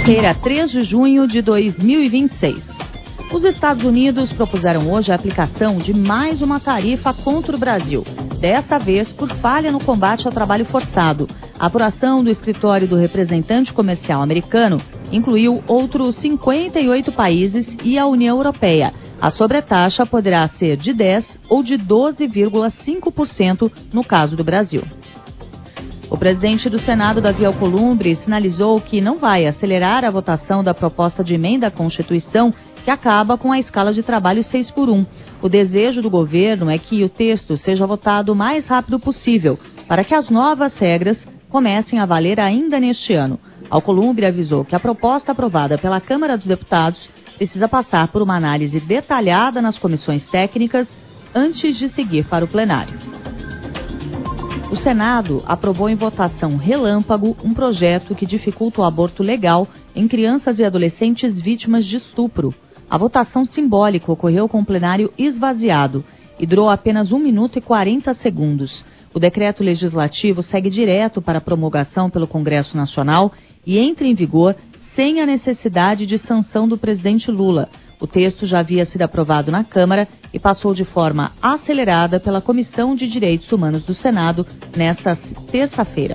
Quinta-feira, 3 de junho de 2026. Os Estados Unidos propuseram hoje a aplicação de mais uma tarifa contra o Brasil, dessa vez por falha no combate ao trabalho forçado. A apuração do escritório do representante comercial americano incluiu outros 58 países e a União Europeia. A sobretaxa poderá ser de 10% ou de 12,5% no caso do Brasil. O presidente do Senado, Davi Alcolumbre, sinalizou que não vai acelerar a votação da proposta de emenda à Constituição que acaba com a escala de trabalho 6x1. O desejo do governo é que o texto seja votado o mais rápido possível, para que as novas regras comecem a valer ainda neste ano. Alcolumbre avisou que a proposta aprovada pela Câmara dos Deputados precisa passar por uma análise detalhada nas comissões técnicas antes de seguir para o plenário. O Senado aprovou em votação relâmpago um projeto que dificulta o aborto legal em crianças e adolescentes vítimas de estupro. A votação simbólica ocorreu com o plenário esvaziado e durou apenas 1 minuto e 40 segundos. O decreto legislativo segue direto para a promulgação pelo Congresso Nacional e entra em vigor sem a necessidade de sanção do presidente Lula. O texto já havia sido aprovado na Câmara e passou de forma acelerada pela Comissão de Direitos Humanos do Senado nesta terça-feira.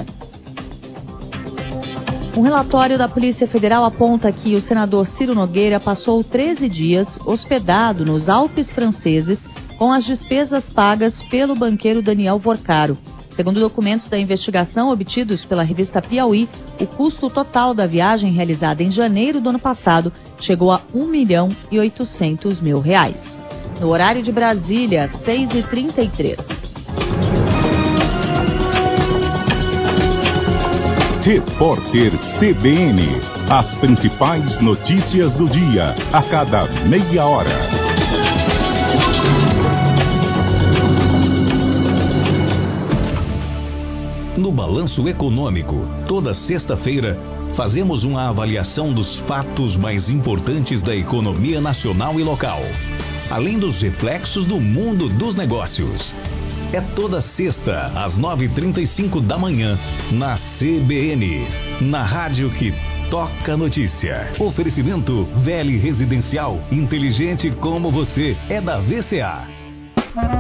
Um relatório da Polícia Federal aponta que o senador Ciro Nogueira passou 13 dias hospedado nos Alpes franceses com as despesas pagas pelo banqueiro Daniel Vorcaro. Segundo documentos da investigação obtidos pela revista Piauí, o custo total da viagem realizada em janeiro do ano passado chegou a R$1.800.000. No horário de Brasília, 6h33. Repórter CBN. As principais notícias do dia, a cada meia hora. No Balanço Econômico, toda sexta-feira, fazemos uma avaliação dos fatos mais importantes da economia nacional e local, além dos reflexos do mundo dos negócios. É toda sexta, às 9h35 da manhã, na CBN, na rádio que toca notícia. Oferecimento Vele Residencial, inteligente como você, é da VCA.